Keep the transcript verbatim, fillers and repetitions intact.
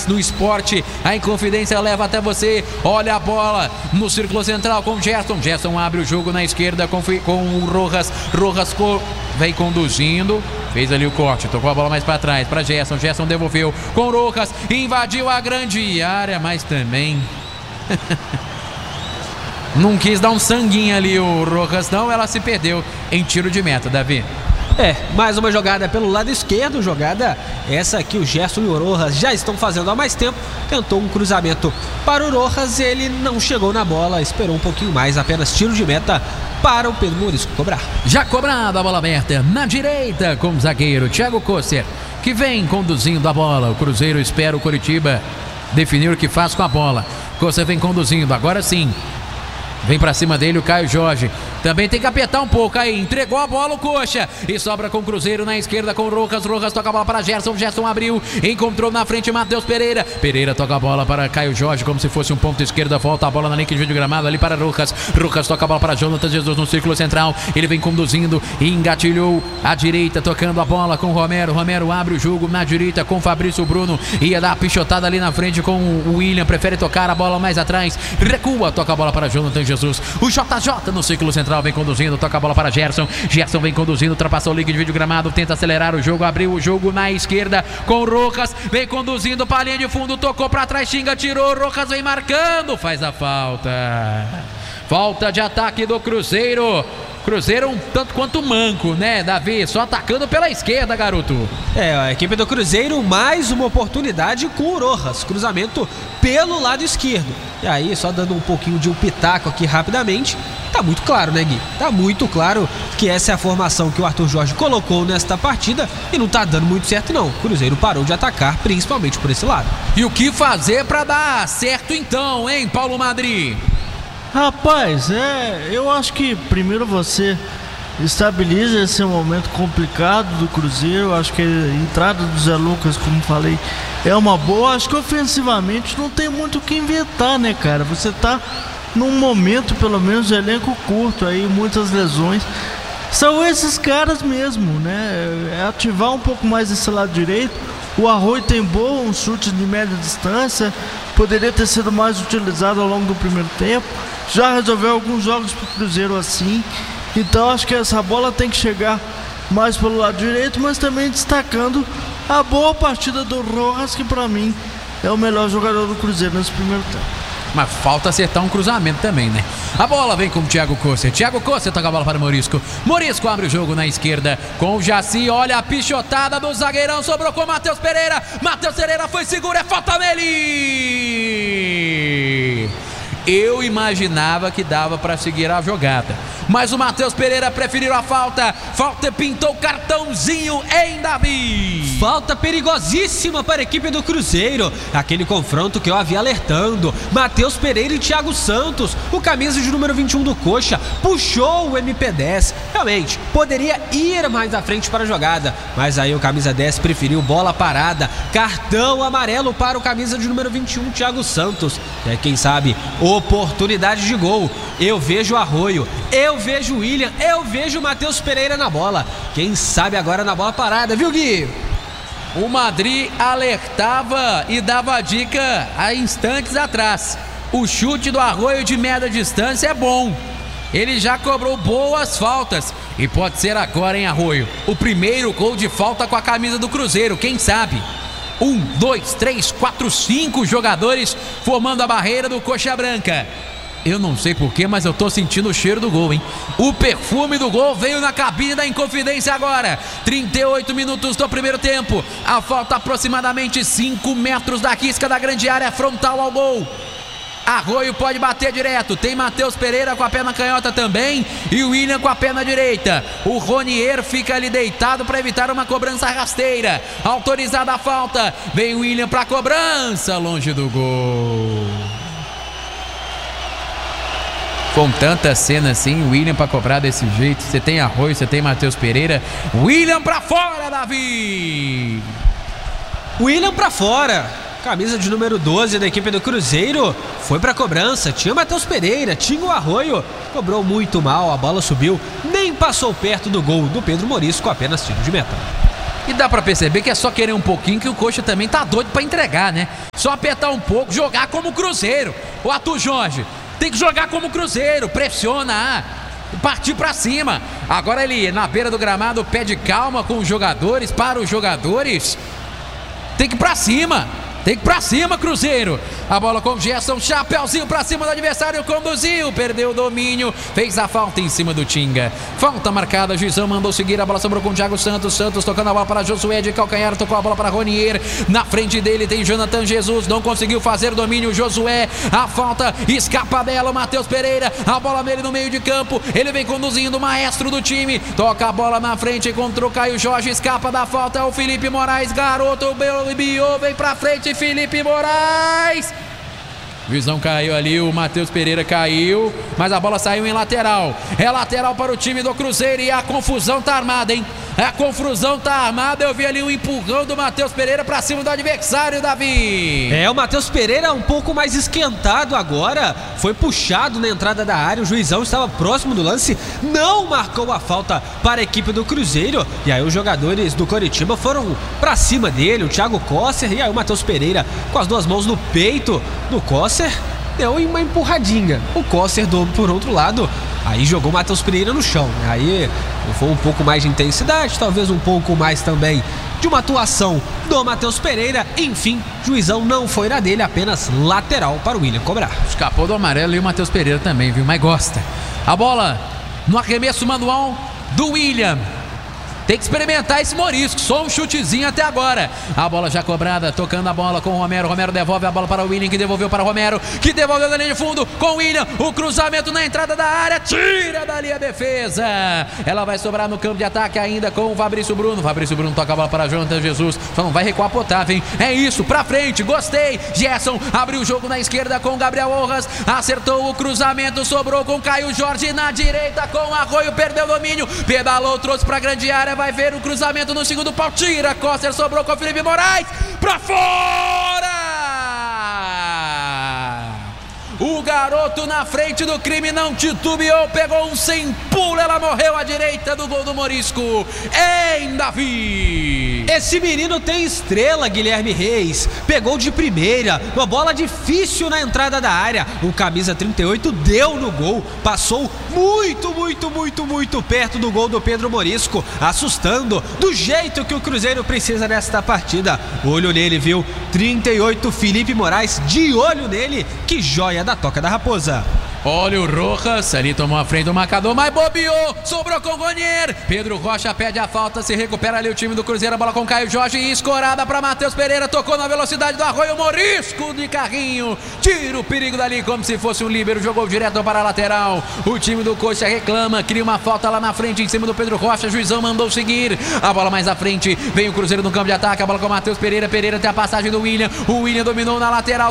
mais no esporte. A Inconfidência leva até você. Olha a bola no círculo central com Gerson. Gerson abre o jogo na esquerda com, com o Rojas. Rojas co vem conduzindo. Fez ali o corte, tocou a bola mais para trás para Gerson. Gerson devolveu com Rojas. Invadiu a grande área, mas também... não quis dar um sanguinho ali o Rojas, não. Ela se perdeu em tiro de meta, Davi. É, mais uma jogada pelo lado esquerdo, jogada essa que o Gerson e o Rojas já estão fazendo há mais tempo. Tentou um cruzamento para o Rojas, ele não chegou na bola, esperou um pouquinho mais, apenas tiro de meta para o Pedro Morisco cobrar. Já cobrado, a bola aberta na direita com o zagueiro Thiago Kosser, que vem conduzindo a bola. O Cruzeiro espera o Coritiba definir o que faz com a bola. Kosser vem conduzindo, agora sim. Vem pra cima dele o Caio Jorge. Também tem que apertar um pouco aí. Entregou a bola o Coxa. E sobra com o Cruzeiro na esquerda com o Rojas. Rojas toca a bola para Gerson. Gerson abriu. Encontrou na frente Matheus Pereira. Pereira toca a bola para Caio Jorge como se fosse um ponto esquerda. Volta a bola na linha de vídeo gramado ali para Rojas. Rojas toca a bola para Jonathan Jesus no círculo central. Ele vem conduzindo e engatilhou à direita. Tocando a bola com o Romero. Romero abre o jogo na direita com o Fabrício Bruno. Ia dar a pichotada ali na frente com o William. Prefere tocar a bola mais atrás. Recua. Toca a bola para Jonathan Jesus. Jesus. O J J no círculo central vem conduzindo, toca a bola para Gerson. Gerson vem conduzindo, ultrapassou o liga de vídeo gramado, tenta acelerar o jogo, abriu o jogo na esquerda com o Rojas, vem conduzindo para a linha de fundo, tocou para trás, xinga, tirou, Rojas vem marcando, faz a falta. Falta de ataque do Cruzeiro. Cruzeiro um tanto quanto manco, né, Davi? Só atacando pela esquerda, garoto. É, a equipe do Cruzeiro, mais uma oportunidade com o Rojas. Cruzamento pelo lado esquerdo. E aí, só dando um pouquinho de um pitaco aqui rapidamente, tá muito claro, né, Gui? Tá muito claro que essa é a formação que o Arthur Jorge colocou nesta partida e não tá dando muito certo, não. O Cruzeiro parou de atacar, principalmente por esse lado. E o que fazer pra dar certo então, hein, Paulo Madri? Rapaz, é, eu acho que primeiro você estabiliza esse momento complicado do Cruzeiro. Eu acho que a entrada do Zé Lucas, como falei, é uma boa. Acho que ofensivamente não tem muito o que inventar, né, cara? Você tá num momento, pelo menos, de elenco curto aí, muitas lesões. São esses caras mesmo, né? É ativar um pouco mais esse lado direito. O Arroio tem bom, um chute de média distância, poderia ter sido mais utilizado ao longo do primeiro tempo. Já resolveu alguns jogos para o Cruzeiro assim. Então acho que essa bola tem que chegar mais pelo lado direito, mas também destacando a boa partida do Rojas, que para mim é o melhor jogador do Cruzeiro nesse primeiro tempo. Mas falta acertar um cruzamento também, né? A bola vem com o Thiago Kosser. Thiago Kosser toca a bola para o Morisco. Morisco abre o jogo na esquerda com o Jaci. Olha a pichotada do zagueirão. Sobrou com o Matheus Pereira. Matheus Pereira foi seguro. É falta nele. Eu imaginava que dava para seguir a jogada, mas o Matheus Pereira preferiu a falta. Falta, pintou cartãozinho em Davi. Falta perigosíssima para a equipe do Cruzeiro. Aquele confronto que eu havia alertando. Matheus Pereira e Thiago Santos. O camisa de número vinte e um do Coxa puxou o M P dez. Realmente, poderia ir mais à frente para a jogada, mas aí o camisa dez preferiu bola parada. Cartão amarelo para o camisa de número vinte e um, Thiago Santos. É, quem sabe, oportunidade de gol. Eu vejo o Arroio, eu vejo o William, eu vejo o Matheus Pereira na bola. Quem sabe agora na bola parada, viu, Gui? O Madri alertava e dava dica há instantes atrás. O chute do Arroio de média distância é bom. Ele já cobrou boas faltas e pode ser agora, em Arroio, o primeiro gol de falta com a camisa do Cruzeiro, quem sabe? Um, dois, três, quatro, cinco jogadores formando a barreira do Coxa Branca. Eu não sei porquê, mas eu tô sentindo o cheiro do gol, hein? O perfume do gol veio na cabine da Inconfidência agora. trinta e oito minutos do primeiro tempo. A falta aproximadamente cinco metros da risca da grande área frontal ao gol. Arroio pode bater direto. Tem Matheus Pereira com a perna canhota também e o William com a perna direita. O Ronier fica ali deitado para evitar uma cobrança rasteira. Autorizada a falta. Vem o William para a cobrança, longe do gol. Com tanta cena assim, William para cobrar desse jeito. Você tem Arroio, você tem Matheus Pereira. William para fora, Davi. William para fora. Camisa de número doze da equipe do Cruzeiro foi para cobrança. Tinha Matheus Pereira, tinha o Arroio. Cobrou muito mal, a bola subiu, nem passou perto do gol do Pedro Morisco, apenas tiro de meta. E dá pra perceber que é só querer um pouquinho, que o Coxa também tá doido pra entregar, né? Só apertar um pouco, jogar como o Cruzeiro. O Arthur Jorge tem que jogar como o Cruzeiro, pressiona, ah, partir pra cima. Agora ele na beira do gramado pede calma com os jogadores, para os jogadores. Tem que ir pra cima. Tem que ir pra cima, Cruzeiro. A bola com o Gerson, chapéuzinho pra cima do adversário, conduziu, perdeu o domínio, fez a falta em cima do Tinga. Falta marcada, Juizão mandou seguir, a bola sobrou com o Thiago Santos. Santos tocando a bola para Josué de calcanhar, tocou a bola para Ronier. Na frente dele tem Jonathan Jesus, não conseguiu fazer o domínio, Josué. A falta, escapa dela, o Matheus Pereira. A bola nele no meio de campo, ele vem conduzindo, o maestro do time. Toca a bola na frente, encontrou Caio Jorge, escapa da falta, é o Felipe Moraes, garoto, Biô, vem pra frente, Felipe Moraes. Visão caiu ali, o Matheus Pereira caiu, mas a bola saiu em lateral. É lateral para o time do Cruzeiro e a confusão tá armada, hein? A confusão tá armada, eu vi ali um empurrão do Matheus Pereira pra cima do adversário, Davi. É, o Matheus Pereira um pouco mais esquentado agora, foi puxado na entrada da área, o Juizão estava próximo do lance, não marcou a falta para a equipe do Cruzeiro, e aí os jogadores do Coritiba foram pra cima dele, o Thiago Cosser, e aí o Matheus Pereira com as duas mãos no peito do Cosser, deu uma empurradinha. O Cosser do, por outro lado, aí jogou o Matheus Pereira no chão. Aí foi um pouco mais de intensidade, talvez um pouco mais também de uma atuação do Matheus Pereira. Enfim, Juizão não foi na dele, apenas lateral para o William cobrar. Escapou do amarelo e o Matheus Pereira também, viu? Mas gosta. A bola no arremesso manual do William. Tem que experimentar esse morisco, só um chutezinho até agora. A bola já cobrada, tocando a bola com o Romero. Romero devolve a bola para o William, que devolveu para o Romero, que devolveu da linha de fundo com o William. O cruzamento na entrada da área, tira dali a defesa. Ela vai sobrar no campo de ataque ainda com o Fabrício Bruno. Fabrício Bruno toca a bola para Jonathan Jesus. Só não vai recuar pro Otávio, hein? É isso, pra frente, gostei. Gerson abriu o jogo na esquerda com o Gabriel Orras. Acertou o cruzamento, sobrou com Caio Jorge na direita com o Arroio, perdeu o domínio. Pedalou, trouxe pra grande área. Vai ver o cruzamento no segundo pau, tira, Coster, sobrou com o Felipe Moraes, pra fora! O garoto na frente do crime não titubeou, pegou um sem pulo, ela morreu à direita do gol do Morisco. Em Davi! Esse menino tem estrela, Guilherme Reis. Pegou de primeira, uma bola difícil na entrada da área. O camisa trinta e oito deu no gol, passou muito, muito, muito, muito perto do gol do Pedro Morisco, assustando do jeito que o Cruzeiro precisa nesta partida. Olho nele, viu? trinta e oito, Felipe Moraes, de olho nele. Que joia da Toca da Raposa. Olha o Rojas, ali tomou a frente do marcador, mas bobeou, sobrou com o Ronier. Pedro Rocha pede a falta, se recupera ali o time do Cruzeiro, a bola com Caio Jorge, escorada para Matheus Pereira, tocou na velocidade do Arroio, Morisco de carrinho, tira o perigo dali como se fosse um líbero, jogou direto para a lateral. O time do Coxa reclama, cria uma falta lá na frente em cima do Pedro Rocha, Juizão mandou seguir, a bola mais à frente, vem o Cruzeiro no campo de ataque, a bola com Matheus Pereira, Pereira tem a passagem do William, o William dominou na lateral,